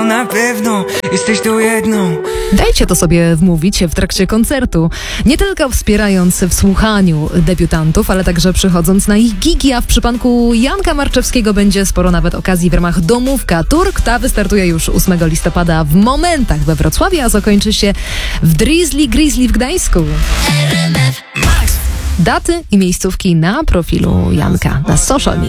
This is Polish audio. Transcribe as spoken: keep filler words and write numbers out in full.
na pewno jesteś tą jedną. Dajcie to sobie wmówić w trakcie koncertu. Nie tylko wspierając w słuchaniu debiutantów, ale także przychodząc na ich gigi, a w przypadku Janka Marczewskiego będzie sporo nawet okazji w ramach Domówka Tour. Ta wystartuje już ósmego listopada w Momentach we Wrocławiu, a zakończy się w Drizzly Grizzly w Gdańsku. Daty i miejscówki na profilu Janka na social media.